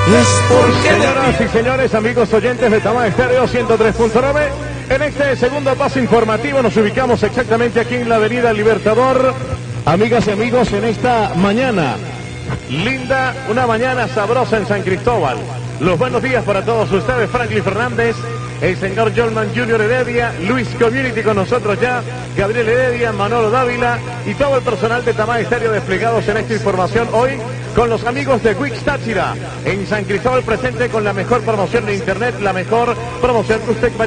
es porque... Señoras y señores, amigos oyentes de Tamar Estéreo 103.9, en este segundo paso informativo nos ubicamos exactamente aquí en la avenida Libertador. Amigas y amigos, en esta mañana linda, una mañana sabrosa en San Cristóbal. Los buenos días para todos ustedes, Franklin Fernández, el señor Jolman Junior Heredia, Luis Community con nosotros ya, Gabriel Heredia, Manolo Dávila y todo el personal de Tamar Estéreo desplegados en esta información hoy con los amigos de Wix Táchira en San Cristóbal, presente con la mejor promoción de internet, la mejor promoción que usted